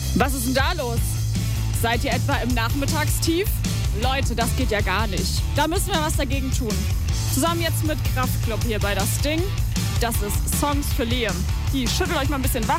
Was ist denn da los? Seid ihr etwa im Nachmittagstief? Leute, das geht ja gar nicht. Da müssen wir was dagegen tun. Zusammen jetzt mit Kraftklub hier bei das Ding. Das ist Songs für Liam. Die schüttelt euch mal ein bisschen wach.